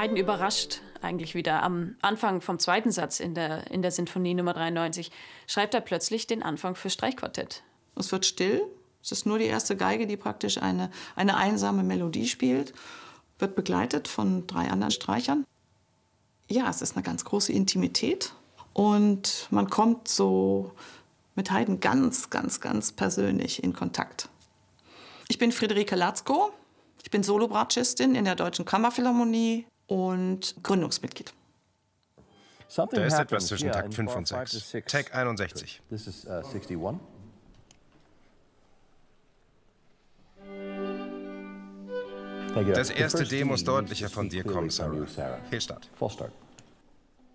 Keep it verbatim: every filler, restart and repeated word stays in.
Haydn überrascht eigentlich wieder. Am Anfang vom zweiten Satz in der, in der Sinfonie Nummer dreiundneunzig schreibt er plötzlich den Anfang für Streichquartett. Es wird still. Es ist nur die erste Geige, die praktisch eine, eine einsame Melodie spielt. Wird begleitet von drei anderen Streichern. Ja, es ist eine ganz große Intimität. Und man kommt so mit Haydn ganz, ganz, ganz persönlich in Kontakt. Ich bin Friederike Latzko. Ich bin Solobratschistin in der Deutschen Kammerphilharmonie und Gründungsmitglied. Da ist etwas zwischen Takt fünf und sechs. Tag einundsechzig. Das erste D muss deutlicher von dir kommen, Sarah. Fehlstart.